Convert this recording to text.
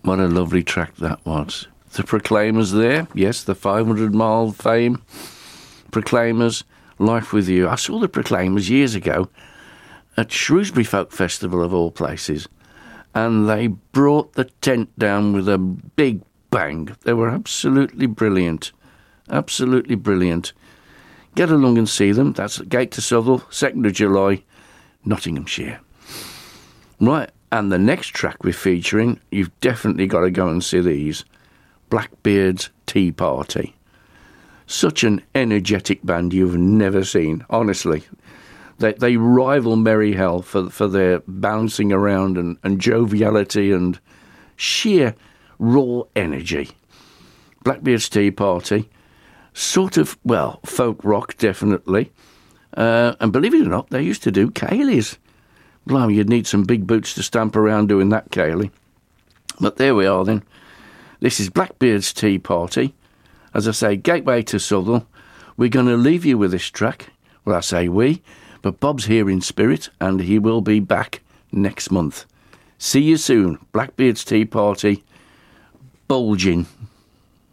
What a lovely track that was. The Proclaimers there, yes, the 500-mile fame. Proclaimers, Life With You. I saw the Proclaimers years ago at Shrewsbury Folk Festival of all places, and they brought the tent down with a big bang. They were absolutely brilliant. Absolutely brilliant. Get along and see them. That's at Gate to Southwell, 2nd of July, Nottinghamshire. Right, and the next track we're featuring, you've definitely got to go and see these. Blackbeard's Tea Party. Such an energetic band you've never seen, honestly. They rival Merry Hell for their bouncing around and joviality and sheer raw energy. Blackbeard's Tea Party, sort of, well, folk rock, definitely. And believe it or not, they used to do ceilidhs. Blimey, you'd need some big boots to stamp around doing that ceilidh. But there we are then. This is Blackbeard's Tea Party. As I say, Gateway to Southwell. We're going to leave you with this track. Well, I say we, but Bob's here in spirit, and he will be back next month. See you soon. Blackbeard's Tea Party. Bulging.